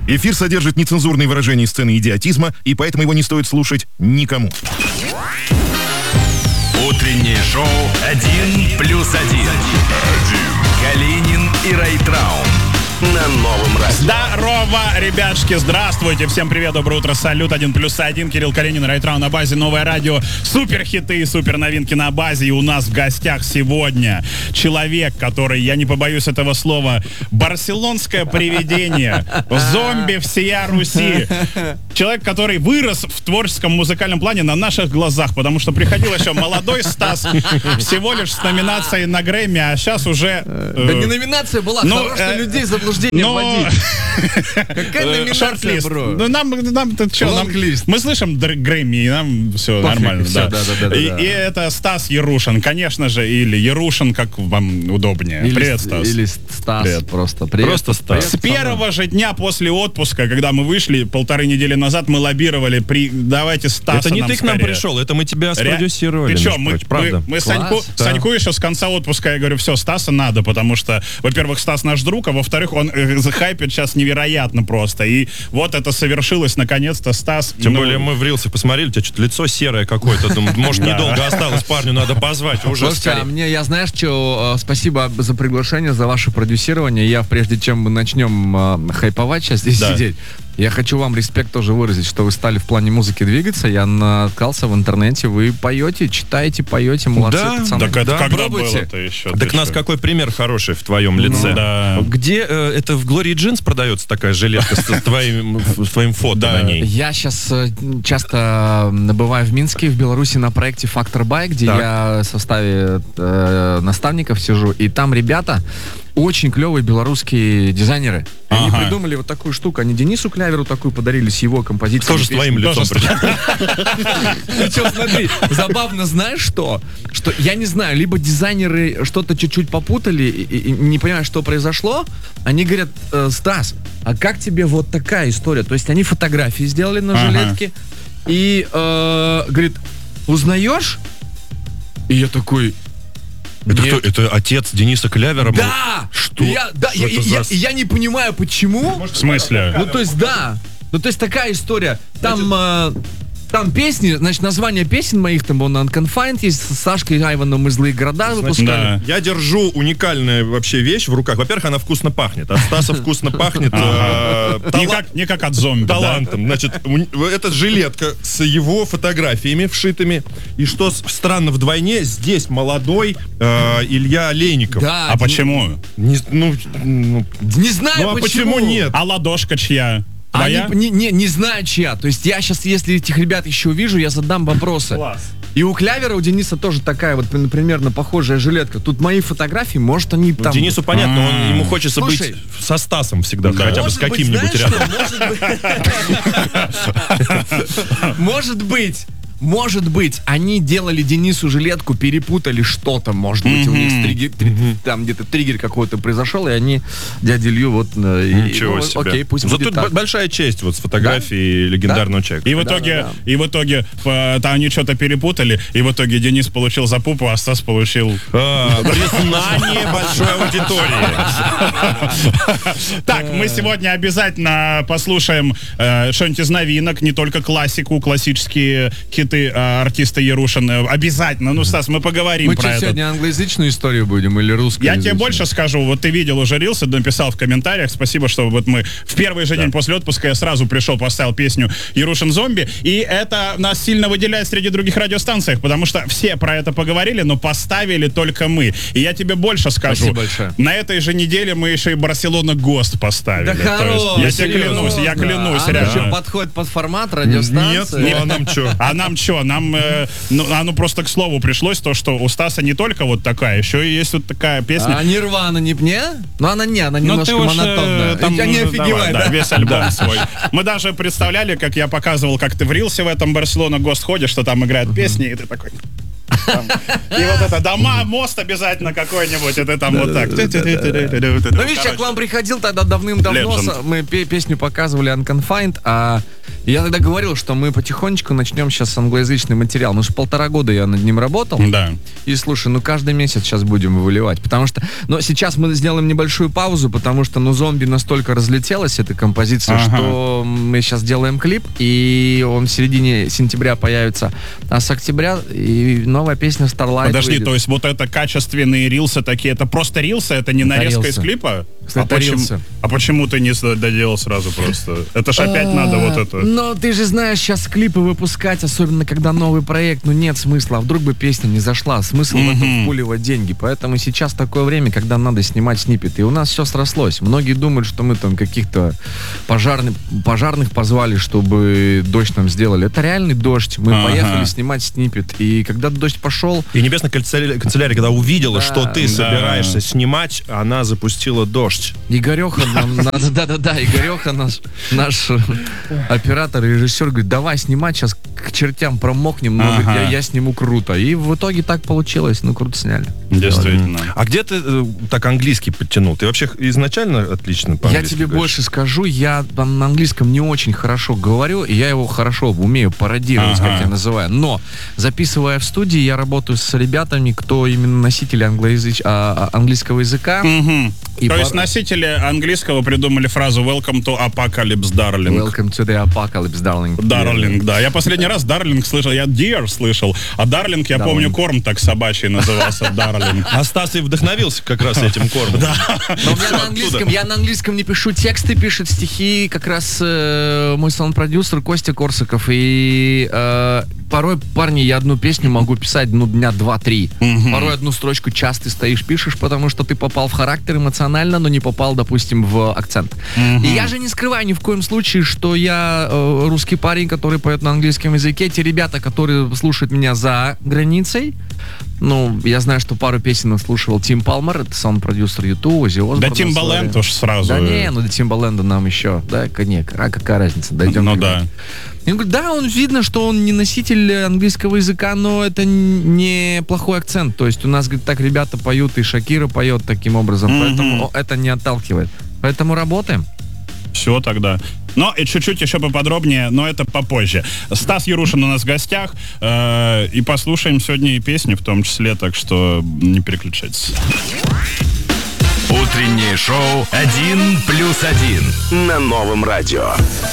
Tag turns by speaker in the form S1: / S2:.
S1: Эфир содержит нецензурные выражения сцены идиотизма, и поэтому его не стоит слушать никому.
S2: Утреннее шоу «1+1». Калинин и Райтрау на Новом радио.
S3: Здорово, ребятушки, здравствуйте. Всем привет, доброе утро, салют. 1+1, Кирилл Калинин, Райтрау на базе, Новое радио. Супер хиты и супер новинки на базе. И у нас в гостях сегодня человек, который, я не побоюсь этого слова, барселонское привидение, зомби всея Руси. Человек, который вырос в творческом музыкальном плане на наших глазах, потому что приходил еще молодой Стас, всего лишь с номинацией на Грэмми, а сейчас уже...
S4: Да не номинация была, хороших людей заблуждение вводить. Какая номинация,
S3: шорт-лист.
S4: бро?
S3: Ну, нам что, мы слышим Грэмми, и нам все нормально.
S4: Все, да.
S3: И это Стас Ярушин, конечно же, или Ярушин, как вам удобнее. Привет, Стас.
S4: Или Стас,
S3: Привет.
S4: Просто. Привет.
S3: Просто Стас. С первого же дня после отпуска, когда мы вышли 1,5 недели назад, мы лоббировали, давайте Стаса.
S5: Это не
S3: нам
S5: ты к нам
S3: скорее.
S5: пришел, это мы тебя спродюсировали.
S3: Ты что,
S5: правда.
S3: мы Саньку еще с конца отпуска, я говорю, все, Стаса надо, потому что, во-первых, Стас наш друг, а во-вторых, он захайпит сейчас невероятно просто. И вот это совершилось, наконец-то, Стас.
S5: Тем более мы в рилсах посмотрели, у тебя что-то лицо серое какое-то. Думаю, может, недолго осталось, парню надо позвать. Уже
S4: Слушайте, а мне, я знаешь, что, спасибо за приглашение, за ваше продюсирование. Я, прежде чем мы начнем хайповать сейчас здесь сидеть, я хочу вам респект тоже выразить, что вы стали в плане музыки двигаться. Я наткался в интернете, вы поете, читаете, поете, молодцы, пацаны.
S3: Так это когда
S4: пробуйте.
S3: было-то еще?
S5: Так нас какой пример хороший в твоем лице.
S3: Да.
S5: Где это в Glory Jeans продается такая жилетка с твоим фото на ней?
S4: Я сейчас часто бываю в Минске, в Беларуси на проекте Factor By, где я в составе наставников сижу, и там ребята очень клевые белорусские дизайнеры. И они придумали вот такую штуку. Они Денису Кляверу такую подарили с его композицией.
S5: Тоже с твоим лицом.
S4: Причем, смотри, забавно, знаешь что? Что, я не знаю, либо дизайнеры что-то чуть-чуть попутали и не понимают, что произошло. Они говорят, Стас, а как тебе вот такая история? То есть они фотографии сделали на жилетке и говорит, узнаешь? И я такой...
S5: Это кто? Это отец Дениса Клявера?
S4: Да!
S5: Что?
S4: Я не понимаю, почему.
S3: В смысле?
S4: Ну, то есть, да. Ну, то есть, такая история. Там песни, значит, название песен моих, там, он Unconfined есть, с Сашкой Айваном мы «Злые города» выпускали.
S3: Да.
S5: Я держу уникальную вообще вещь в руках. Во-первых, она вкусно пахнет. От Стаса вкусно пахнет
S3: Не как от зомби.
S5: талантом. Значит, это жилетка с его фотографиями вшитыми. И что странно вдвойне, здесь молодой Илья Олейников.
S4: Да.
S3: А почему?
S4: Не знаю,
S5: почему нет?
S3: А ладошка чья? Твоя?
S4: Не знаю, чья. То есть я сейчас, если этих ребят еще увижу, я задам вопросы.
S3: Класс.
S4: И у Клявера, у Дениса тоже такая вот примерно похожая жилетка. Тут мои фотографии, может, они там...
S5: Денису понятно, ему хочется быть со Стасом всегда, хотя бы с каким-нибудь рядом.
S4: Может быть, они делали Денису жилетку, перепутали что-то, может быть, у них там где-то триггер какой-то произошел, и они дядю Илью вот...
S5: Ничего себе.
S4: Окей, пусть
S5: Зато
S4: будет так.
S5: большая честь вот с фотографией легендарного человека.
S3: И в итоге там они что-то перепутали, и в итоге Денис получил за пупу, а Стас получил...
S5: Признание большой аудитории.
S3: Так, мы сегодня обязательно послушаем что-нибудь из новинок, не только классику, классические хиты артиста Ярушин. Обязательно. Ну, Стас, мы поговорим
S4: мы
S3: про это.
S4: Мы сегодня англоязычную историю будем или русскую?
S3: Я тебе больше скажу. Вот ты видел уже рилсы, написал в комментариях. Спасибо, что вот мы в первый же день после отпуска я сразу пришел, поставил песню Ярушин «Зомби». И это нас сильно выделяет среди других радиостанций, потому что все про это поговорили, но поставили только мы. И я тебе больше скажу.
S4: Спасибо большое.
S3: На этой же неделе мы еще и Барселона Гост поставили.
S4: Да хорош,
S3: я тебе клянусь, реально.
S4: Подходит под формат радиостанции.
S5: Нет, а нам что?
S3: А нам что? Нам, оно просто к слову пришлось, то, что у Стаса не только вот такая, еще и есть вот такая песня.
S4: А Нирвана не? Ну, она немножко монотонная. Я не офигеваю, да?
S3: Весь альбом свой. Мы даже представляли, как я показывал, как ты в рилсе в этом Барселона Гост ходишь, что там играют песни, и ты такой... И вот это дома, мост обязательно какой-нибудь, и ты там вот так.
S4: Ну, видишь, я к вам приходил тогда давным-давно, мы песню показывали Unconfined, а И я тогда говорил, что мы потихонечку начнем сейчас англоязычный материал. Ну, 1,5 года я над ним работал.
S3: Да.
S4: И слушай, ну каждый месяц сейчас будем выливать, потому что, но сейчас мы сделаем небольшую паузу, потому что, ну, «Зомби» настолько разлетелась, эта композиция, что мы сейчас делаем клип, и он в середине сентября появится, а с октября и новая песня Starlight
S3: Подожди,
S4: выйдет.
S3: то есть вот это качественные рилсы такие, это просто рилсы, это не нарезка из
S4: рилсы.
S3: клипа?
S4: Это рилсы.
S3: А почему ты не доделал сразу просто? Это ж опять надо вот это.
S4: Но ты же знаешь, сейчас клипы выпускать, особенно когда новый проект, ну нет смысла, а вдруг бы песня не зашла, смысл в этом впуливать деньги, поэтому сейчас такое время, когда надо снимать сниппеты, и у нас все срослось. Многие думают, что мы там каких-то пожарных позвали, чтобы дождь нам сделали. Это реальный дождь, мы поехали снимать сниппет, и когда дождь пошел...
S5: И Небесная канцелярия, когда увидела, что ты собираешься снимать, она запустила дождь.
S4: Игореха нам, да-да-да, Игореха наш оператор и режиссер говорит, давай снимать, сейчас к чертям промокнем, но говорит, я сниму круто. И в итоге так получилось, ну круто сняли.
S3: Действительно.
S5: А где ты так английский подтянул? Ты вообще изначально отлично по-английски
S4: Я тебе
S5: говоришь?
S4: больше скажу, я на английском не очень хорошо говорю, и я его хорошо умею пародировать, как я называю. Но, записывая в студии, я работаю с ребятами, кто именно носители английского языка. И
S3: То есть носители английского придумали фразу «Welcome to Apocalypse, darling».
S4: Welcome to the apocalypse, darling.
S3: Дарлинг, да. Я последний раз дарлинг слышал, я deer слышал, а дарлинг, я помню, корм так собачий назывался, дарлинг.
S5: А Стас и вдохновился как раз этим кормом.
S4: Но я на английском не пишу тексты, пишет стихи как раз мой саунд-продюсер Костя Корсаков. И порой, парни, я одну песню могу писать, ну, дня 2-3. Порой одну строчку час ты стоишь, пишешь, потому что ты попал в характер эмоционально, но не попал, допустим, в акцент. И я же не скрываю ни в коем случае, что я русский парень, который поет на английском языке. Те ребята, которые слушают меня за границей, ну, я знаю, что пару песен слушал Тим Палмер, это саунд-продюсер YouTube, Ози Осборн.
S3: Да Тимбаленд уж сразу.
S4: Да не, ну до Тимбаленда нам еще, да, какая разница, дойдем.
S3: Ну
S4: к
S3: да.
S4: Я говорю, да, он видно, что он не носитель английского языка, но это не плохой акцент. То есть у нас, говорит, так ребята поют, и Шакира поет таким образом, поэтому это не отталкивает. Поэтому работаем.
S3: Все тогда. Но и чуть-чуть еще поподробнее, но это попозже. Стас Ярушин у нас в гостях, и послушаем сегодня и песни в том числе, так что не переключайтесь.
S2: Утреннее шоу «1+1» на Новом радио.